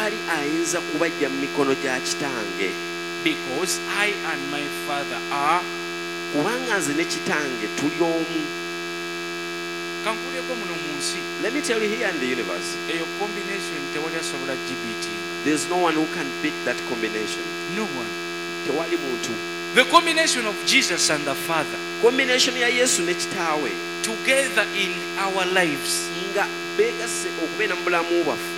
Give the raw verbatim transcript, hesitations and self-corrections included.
tewali ayinza kubajja mu mikono gya kitange. Because I and my Father are. Kubanga nze ne kitange tuli omu. Kankuleko muno mu nsi. Let me tell you, here in the universe, Eyo combination tewali asobola G B T. there's no one who can beat that combination. No one. Tewali muntu. The combination of Jesus and the Father Combination ya Yesu ne kitaawe together in our lives nga beegase okubeera mu bulamu bwaffe